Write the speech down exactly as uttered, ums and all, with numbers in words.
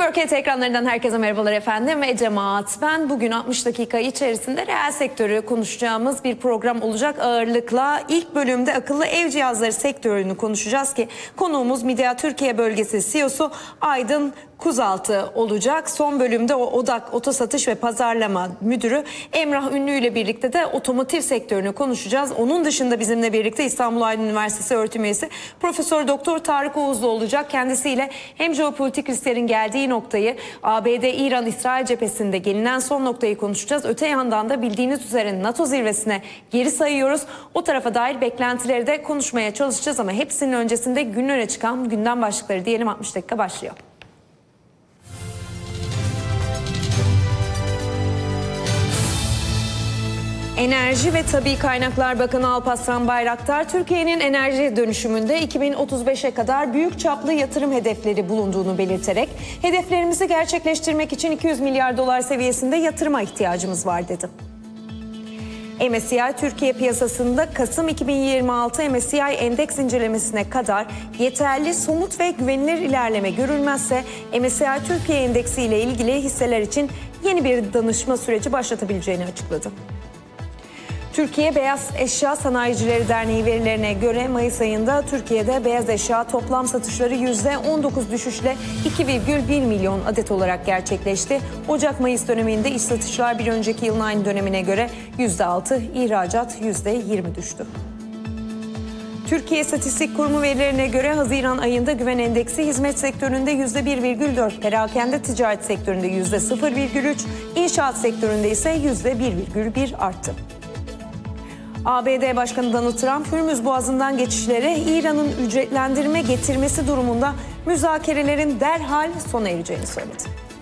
Workit ekranlarından herkese merhabalar efendim. Ece Maat ben. Bugün altmış dakika içerisinde reel sektörü konuşacağımız bir program olacak ağırlıkla. İlk bölümde akıllı ev cihazları sektörünü konuşacağız ki konuğumuz Midea Türkiye Bölgesi C E O'su Aydın Kuzaltı olacak. Son bölümde o Odak Otosatış ve Pazarlama Müdürü Emrah Ünlü ile birlikte de otomotiv sektörünü konuşacağız. Onun dışında bizimle birlikte İstanbul Aydın Üniversitesi öğretim üyesi Profesör Doktor Tarık Oğuzlu olacak. Kendisiyle hem jeopolitik risklerin geldiği noktayı, A B D, İran, İsrail cephesinde gelinen son noktayı konuşacağız. Öte yandan da bildiğiniz üzere NATO zirvesine geri sayıyoruz. O tarafa dair beklentileri de konuşmaya çalışacağız ama hepsinin öncesinde gün öne çıkan gündem başlıkları diyelim. altmış dakika başlıyor. Enerji ve Tabii Kaynaklar Bakanı Alparslan Bayraktar, Türkiye'nin enerji dönüşümünde iki bin otuz beşe kadar büyük çaplı yatırım hedefleri bulunduğunu belirterek, hedeflerimizi gerçekleştirmek için iki yüz milyar dolar seviyesinde yatırıma ihtiyacımız var dedi. M S C I Türkiye piyasasında Kasım iki bin yirmi altı M S C I endeks incelemesine kadar yeterli, somut ve güvenilir ilerleme görülmezse M S C I Türkiye endeksi ile ilgili hisseler için yeni bir danışma süreci başlatabileceğini açıkladı. Türkiye Beyaz Eşya Sanayicileri Derneği verilerine göre Mayıs ayında Türkiye'de beyaz eşya toplam satışları yüzde on dokuz düşüşle iki virgül bir milyon adet olarak gerçekleşti. Ocak-Mayıs döneminde iç satışlar bir önceki yılın aynı dönemine göre yüzde altı, ihracat yüzde yirmi düştü. Türkiye İstatistik Kurumu verilerine göre Haziran ayında güven endeksi hizmet sektöründe yüzde bir virgül dört, perakende ticaret sektöründe yüzde sıfır virgül üç, inşaat sektöründe ise yüzde bir virgül bir arttı. A B D Başkanı Donald Trump, Hürmüz Boğazı'ndan geçişlere İran'ın ücretlendirme getirmesi durumunda müzakerelerin derhal sona ereceğini söyledi.